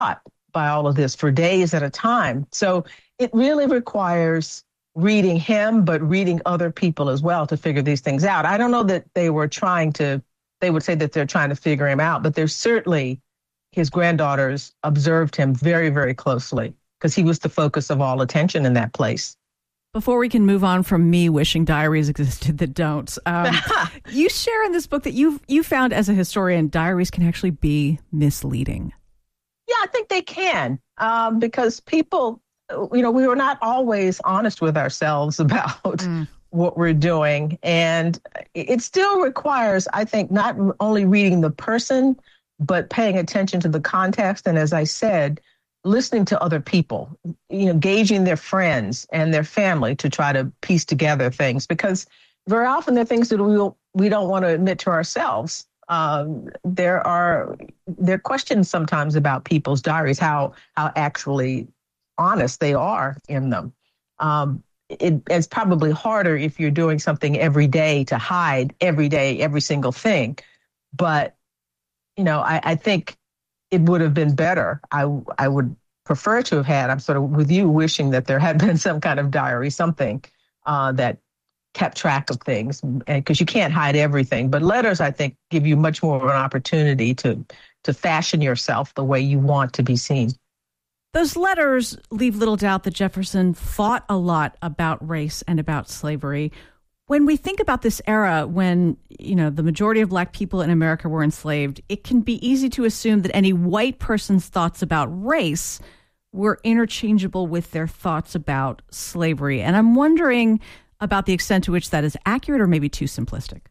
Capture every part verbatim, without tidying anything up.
by all of this for days at a time. So it really requires reading him, but reading other people as well to figure these things out. I don't know that they were trying to, they would say that they're trying to figure him out, but there's certainly his granddaughters observed him very, very closely because he was the focus of all attention in that place. Before we can move on from me wishing diaries existed that don't, um, you share in this book that you you found as a historian, diaries can actually be misleading. Yeah, I think they can um, because people, you know, we were not always honest with ourselves about mm. what we're doing. And it still requires, I think, not only reading the person, but paying attention to the context. And as I said, listening to other people, you know, gauging their friends and their family to try to piece together things, because very often there are things that we we don't want to admit to ourselves. Um, there are there are questions sometimes about people's diaries, how how actually honest they are in them. Um, it, it's probably harder if you're doing something every day to hide every day, every single thing. But, you know, I, I think it would have been better. I, I would prefer to have had, I'm sort of with you wishing that there had been some kind of diary, something uh, that kept track of things, because you can't hide everything. But letters, I think, give you much more of an opportunity to to fashion yourself the way you want to be seen. Those letters leave little doubt that Jefferson thought a lot about race and about slavery. When we think about this era when, you know, the majority of Black people in America were enslaved, it can be easy to assume that any white person's thoughts about race were interchangeable with their thoughts about slavery. And I'm wondering about the extent to which that is accurate or maybe too simplistic.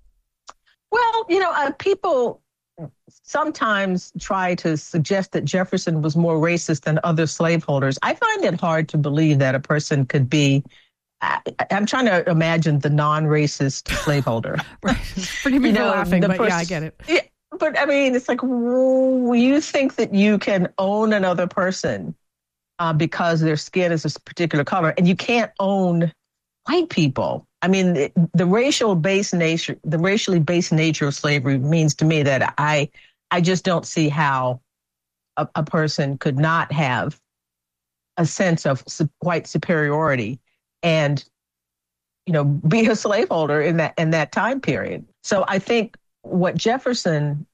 Well, you know, uh, people sometimes try to suggest that Jefferson was more racist than other slaveholders. I find it hard to believe that a person could be. I, I'm trying to imagine the non-racist slaveholder. Right. Forgive me you for know, laughing, but pers- yeah, I get it. Yeah, but I mean, it's like, well, you think that you can own another person uh, because their skin is a particular color, and you can't own white people. I mean, the, the racial based nature, the racially based nature of slavery means to me that I, I just don't see how a, a person could not have a sense of su- white superiority and, you know, be a slaveholder in that in that time period. So I think what Jefferson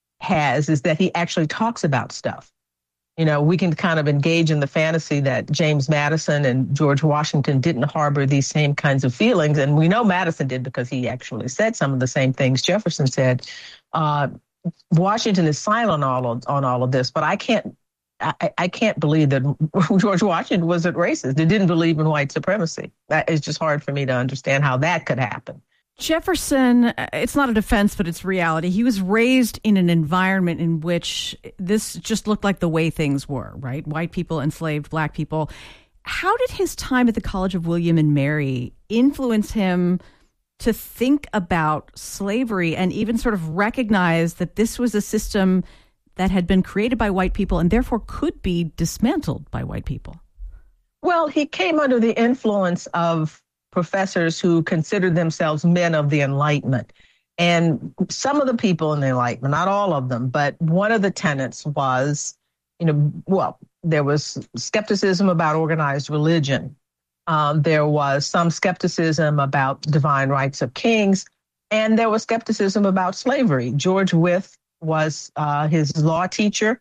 has is that he actually talks about stuff. You know, we can kind of engage in the fantasy that James Madison and George Washington didn't harbor these same kinds of feelings. And we know Madison did because he actually said some of the same things Jefferson said. Uh, Washington is silent on all of, on all of this, but I can't I, I can't believe that George Washington wasn't racist. He didn't believe in white supremacy. That is just hard for me to understand how that could happen. Jefferson, it's not a defense, but it's reality. He was raised in an environment in which this just looked like the way things were, right? White people enslaved Black people. How did his time at the College of William and Mary influence him to think about slavery and even sort of recognize that this was a system that had been created by white people and therefore could be dismantled by white people? Well, he came under the influence of professors who considered themselves men of the Enlightenment. And some of the people in the Enlightenment, not all of them, but one of the tenets was, you know, well, there was skepticism about organized religion. Um, there was some skepticism about divine rights of kings, and there was skepticism about slavery. George Wythe was uh, his law teacher,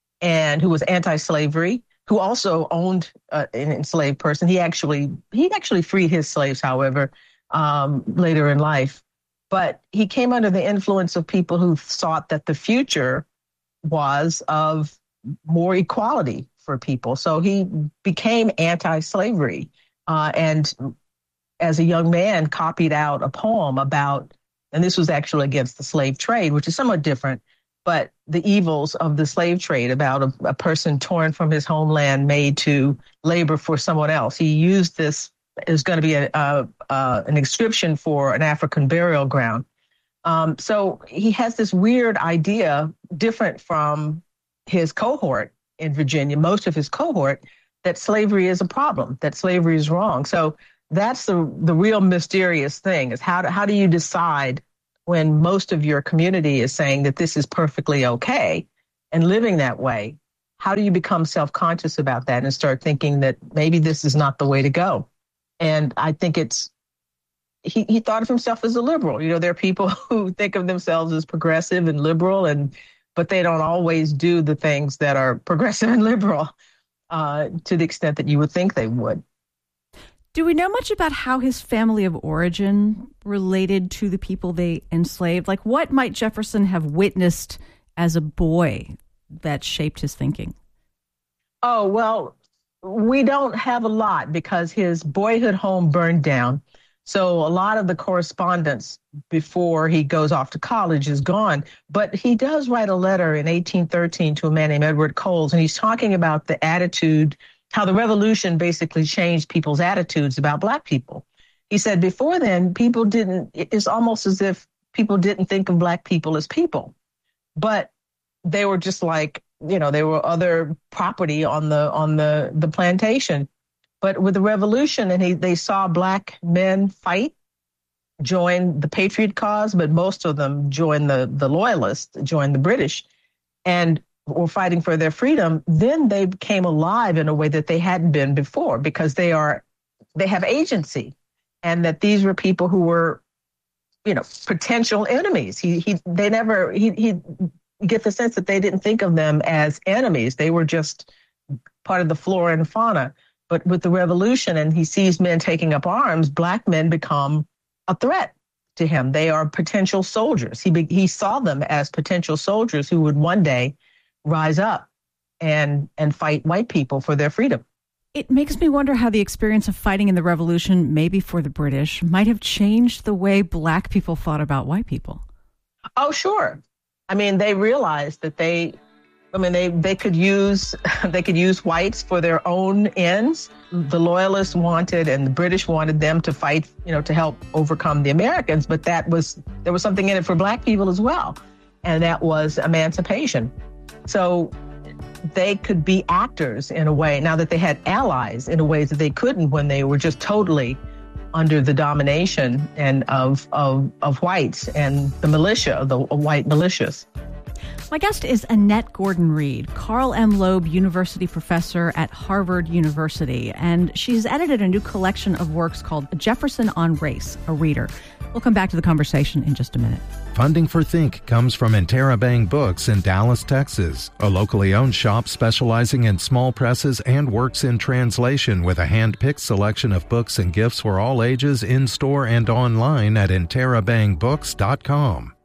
and who was anti-slavery, who also owned uh, an enslaved person. He actually he actually freed his slaves, however, um, later in life. But he came under the influence of people who thought that the future was of more equality for people. So he became anti-slavery, uh, and as a young man, copied out a poem about, and this was actually against the slave trade, which is somewhat different, but the evils of the slave trade, about a, a person torn from his homeland, made to labor for someone else. He used this, it was going to be a, a, a, an inscription for an African burial ground. Um, so he has this weird idea, different from his cohort in Virginia, most of his cohort, that slavery is a problem, that slavery is wrong. So that's the the real mysterious thing, is how do, how do you decide when most of your community is saying that this is perfectly okay and living that way, how do you become self-conscious about that and start thinking that maybe this is not the way to go? And I think it's, he, he thought of himself as a liberal. You know, there are people who think of themselves as progressive and liberal, and but they don't always do the things that are progressive and liberal uh, to the extent that you would think they would. Do we know much about how his family of origin related to the people they enslaved? Like, what might Jefferson have witnessed as a boy that shaped his thinking? Oh, well, we don't have a lot because his boyhood home burned down. So a lot of the correspondence before he goes off to college is gone. But he does write a letter in eighteen thirteen to a man named Edward Coles, and he's talking about the attitude, how the revolution basically changed people's attitudes about Black people. He said before then, people didn't, it's almost as if people didn't think of Black people as people, but they were just like, you know, they were other property on the on the, the plantation. But with the revolution, and he, they saw Black men fight, join the Patriot cause, but most of them joined the, the Loyalists, joined the British, and were fighting for their freedom. Then they became alive in a way that they hadn't been before, because they are they have agency, and that these were people who were, you know, potential enemies. He he they never he he you get the sense that they didn't think of them as enemies. They were just part of the flora and fauna. But with the revolution, and he sees men taking up arms, Black men become a threat to him. They are potential soldiers. He be, he saw them as potential soldiers who would one day rise up and and fight white people for their freedom. It makes me wonder how the experience of fighting in the revolution, maybe for the British, might have changed the way Black people thought about white people. Oh, sure. I mean, they realized that they, I mean, they, they could use they could use whites for their own ends. The Loyalists wanted, and the British wanted them to fight, you know, to help overcome the Americans. But that was there was something in it for Black people as well, and that was emancipation. So they could be actors in a way, now that they had allies in a way that they couldn't when they were just totally under the domination and of of, of whites and the militia, the white militias. My guest is Annette Gordon-Reed, Carl M. Loeb University professor at Harvard University, and she's edited a new collection of works called Jefferson on Race, a Reader. We'll come back to the conversation in just a minute. Funding for Think comes from Interabang Books in Dallas, Texas, a locally owned shop specializing in small presses and works in translation, with a hand-picked selection of books and gifts for all ages in-store and online at interabang books dot com.